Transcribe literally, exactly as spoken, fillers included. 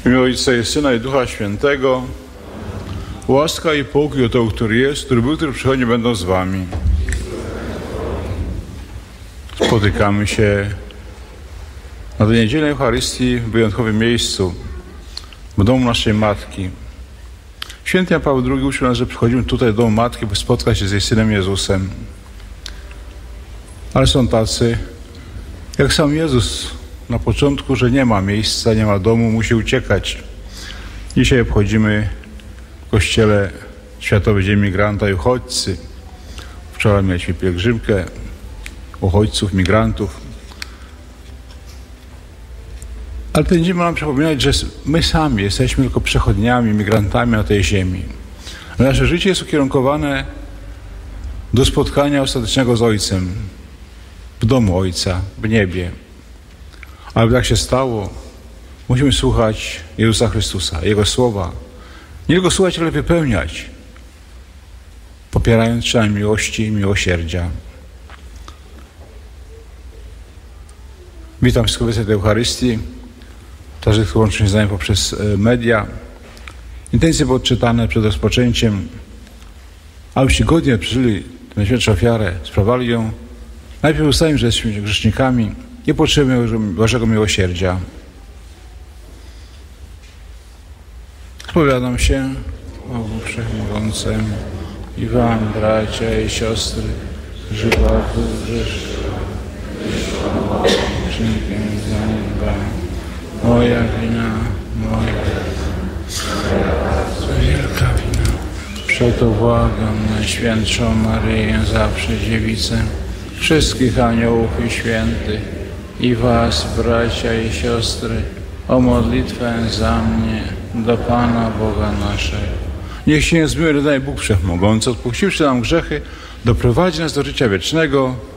W imię Ojca i Syna i Ducha Świętego. Łaska i pokój od tego, który jest, który był, który przychodzi, będą z wami. Spotykamy się na tej niedzielnej Eucharystii w wyjątkowym miejscu, w domu naszej Matki. Święty Jan Paweł drugi uczył nas, że przychodzimy tutaj do domu Matki, by spotkać się z jej Synem Jezusem. Ale są tacy, jak sam Jezus na początku, że nie ma miejsca, nie ma domu, musi uciekać. Dzisiaj obchodzimy w Kościele Światowy Dzień Migranta i Uchodźcy. Wczoraj mieliśmy pielgrzymkę uchodźców, migrantów. Ale ten dzień ma nam przypominać, że my sami jesteśmy tylko przechodniami, migrantami na tej ziemi. Nasze życie jest ukierunkowane do spotkania ostatecznego z Ojcem, w domu Ojca, w niebie. Ale by tak się stało, musimy słuchać Jezusa Chrystusa, Jego słowa. Nie Jego słuchać, ale wypełniać, popierając czyny miłości i miłosierdzia. Witam wszystkich obecnych tej Eucharystii, także tych łącznie z nami poprzez media. Intencje były odczytane przed rozpoczęciem, abyście godnie przeżyli tę najświętszą ofiarę, sprawowali ją. Najpierw ustalić, że jesteśmy grzesznikami i potrzebujemy Bożego miłosierdzia. Spowiadam się Bogu Wszechmogącemu i wam, bracia i siostry, żywaku grzesznego, czynnikiem zaniedbania. Moja wina, moja wielka wina. Przeto błagam Najświętszą Maryję, zawsze Dziewicę, wszystkich aniołów i świętych i was, bracia i siostry, o modlitwę za mnie do Pana Boga naszego. Niech się zmiłuje Bóg Wszechmogący, odpuściwszy nam grzechy, doprowadzi nas do życia wiecznego